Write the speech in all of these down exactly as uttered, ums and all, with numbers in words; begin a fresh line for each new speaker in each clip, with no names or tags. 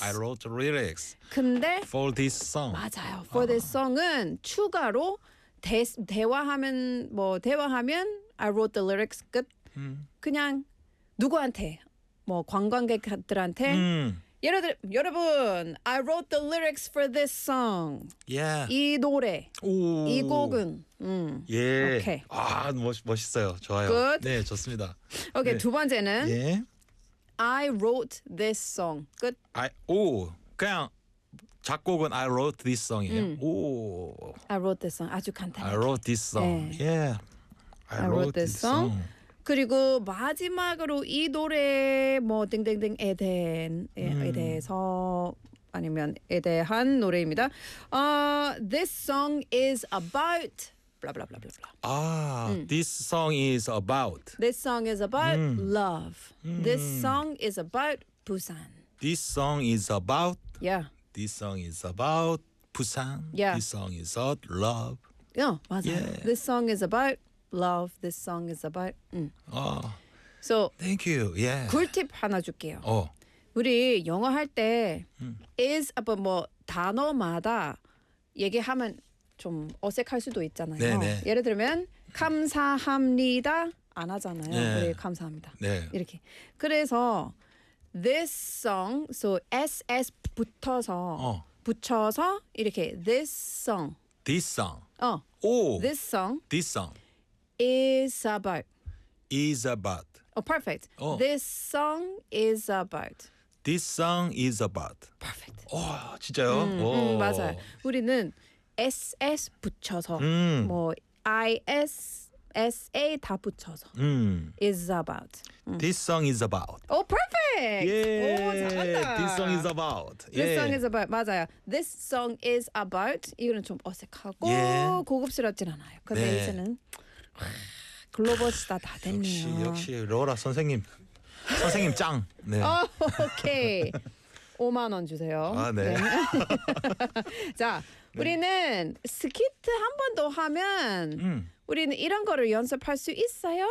I wrote the lyrics
근데
for this song.
맞아요. For this song은 추가로 대, 대화하면 뭐 대화하면 I wrote the lyrics 끝.
음.
그냥 누구한테 뭐 관광객들한테
음.
예를 들어 여러분 I wrote the lyrics for this song.
Yeah.
이 노래
오.
이 곡은 음.
예.
오케이.
아, 멋 멋있어요. 좋아요.
Good.
네, 좋습니다.
오케이
네.
두 번째는
예.
I wrote this song. 끝.
I 오. 그냥 작곡은 I wrote this song이에요.
음.
오.
I wrote this song. 아주 간단해.
I wrote this song.
네.
Yeah. I,
I wrote this song. 그리고 마지막으로 이 노래 뭐 땡땡땡에 대한 에
음.
대해서 아니면 에 대한 노래입니다. 어, this song is about blah blah blah blah blah.
아,
음.
this song is about.
This song is about
음.
love. This
음.
song is about Busan.
This song is about.
Yeah.
This song is about Busan.
Yeah.
This song is about love.
어, 맞아요.
Yeah.
This song is about love. This song is about 음.
어,
So
thank you. Yeah.
꿀팁 하나 줄게요.
어.
우리 영어 할 때
음.
is 뭐, 뭐 단어마다 얘기하면 좀 어색할 수도 있잖아요.
네네.
예를 들면 감사합니다 안 하잖아요.
네.
우리 감사합니다.
네.
이렇게. 그래서 this song, so ss 붙어서
어.
붙여서 이렇게 this song.
This song.
어,
오.
this song
This song
is about.
is about.
Oh, perfect.
어.
This song is about.
This song is about.
Perfect.
오, 진짜요?
음,
오.
음, 맞아요. 우리는 ss 붙여서
음.
뭐 is, sa 다 붙여서
음.
is about.
This song is about.
오, perfect.
예.
오, 잘한다.
This song is about.
This
예.
song is about. 맞아요. This song is about. 이거는 좀 어색하고
예.
고급스럽진 않아요. 근데
네.
이제는 글로벌 스타 다
역시
됐네요.
역시 로라 선생님. 선생님 짱. 네.
어, 오케이. 오만 원 주세요.
아, 네.
자, 우리는 스키트 한 번 더 하면
음.
우리는 이런 거를 연습할 수 있어요?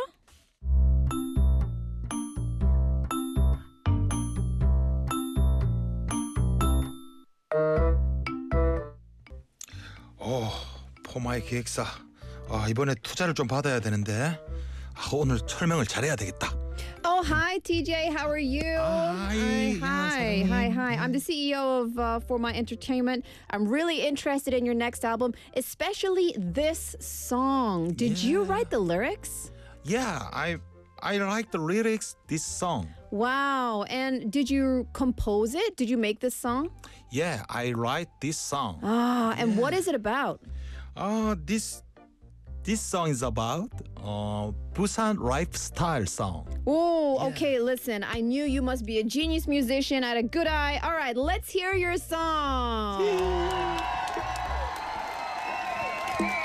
오, 포마이 기획사. 아, 이번에 투자를 좀 받아야 되는데. 아, 오늘 설명을 잘해야 되겠다.
Oh, hi, T J. How are you?
Hi.
Hi, hi,
Yeah,
hi, hi. I'm the C E O of uh, For My Entertainment. I'm really interested in your next album, especially this song. Did you
Yeah.
write the lyrics?
Yeah, I I like the lyrics this song.
Wow. And did you compose it? Did you make this song?
Yeah, I write this song.
Ah, and what is it about?
Uh, this this song is about uh Busan lifestyle song.
Oh, okay. Listen, I knew you must be a genius musician, had a good eye. All right, let's hear your song.